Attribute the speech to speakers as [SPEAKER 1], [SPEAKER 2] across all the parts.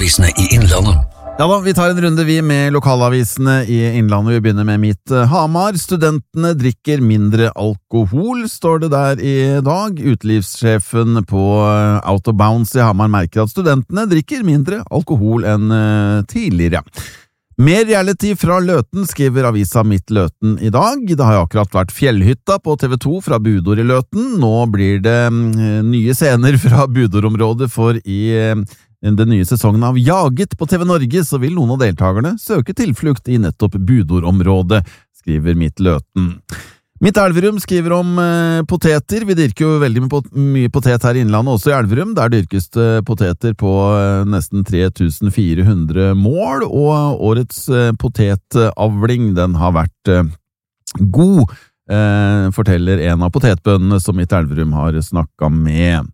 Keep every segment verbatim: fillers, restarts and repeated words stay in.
[SPEAKER 1] lokalavisene i Innlandet.
[SPEAKER 2] Ja da, vi tar en runde vi med lokalavisene i Innlandet. Vi begynner med mitt Hamar. Studentene drikker mindre alkohol, står det der i dag. Utelivssjefen på Out of Bounds i Hamar merker at studentene drikker mindre alkohol enn tidligere. Mer reality fra Løten, skriver avisa Mitt Løten i dag. Det har jo akkurat vært Fjellhytta på T V to fra Budor i Løten. Nå blir det nye scener fra Budor-området, for i den nye sesongen av Jaget på T V Norge så vil noen av deltakerne søke tilflukt i nettopp Budor-området, skriver Mitt Løten. Mitt Elverum skriver om eh, poteter. Vi dyrker jo veldig mye potet her i Innlandet, også i Elverum. Der dyrkes det poteter på eh, nesten tre tusen fire hundre mål, og årets eh, potetavling, den har vært eh, god, eh, forteller en av potetbøndene som Mitt Elverum har snakket med.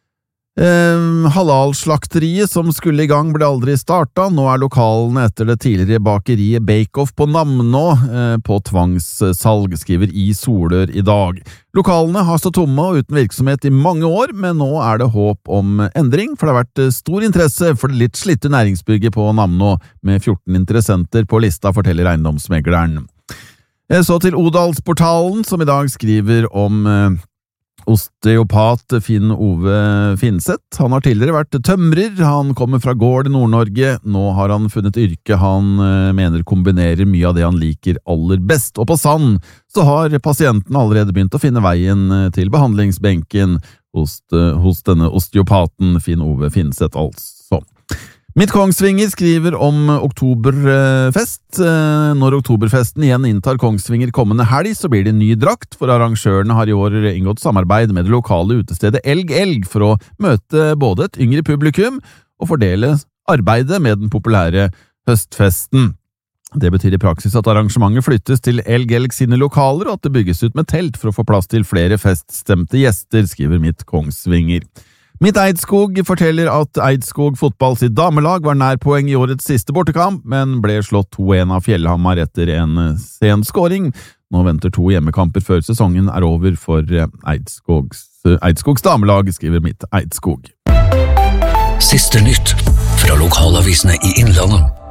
[SPEAKER 2] Eh, Halal-slakteriet som skulle i gang ble aldri startet. Nå er lokalene etter det tidligere bakeriet Bake-Off på Namnå eh, på tvangssalg, skriver i Solør i dag. Lokalene har stått tomme og uten virksomhet i mange år, men nå er det håp om endring, for det har vært stor interesse for det litt slitte næringsbygget på Namnå, med fjorten interessenter på lista, forteller eiendomsmegleren. Eh, så til Odalsportalen, som i dag skriver om eh, osteopat Finn Ove Finseth. Han har tidligere vært tømrer, han kommer fra gård i Nord-Norge. Nå har han funnet yrke han mener kombinerer mye av det han liker aller best. Og på Sand så har pasienten allerede begynt å finne veien til behandlingsbenken hos, hos denne osteopaten Finn Ove Finseth, altså. Mitt Kongsvinger skriver om oktoberfest. Når oktoberfesten igjen inntar Kongsvinger kommende helg, så blir det ny drakt, for arrangørene har i år inngått samarbeid med det lokale utestedet Elg Elg for å møte både et yngre publikum og fordele arbeidet med den populære høstfesten. Det betyr i praksis at arrangementet flyttes til Elg Elg sine lokaler, og at det bygges ut med telt for å få plass til flere feststemte gjester, skriver Mitt Kongsvinger. Mitt Eidskog forteller at Eidskog fotball sitt damelag var nær poeng i årets siste bortekamp, men ble slått to en av Fjellhamar etter en sen scoring. Nå venter to hjemmekamper før sesongen er over for Eidskogs, Eidskogs damelag, skriver Mitt Eidskog.
[SPEAKER 1] Siste nytt fra lokalavisene i Innlandet.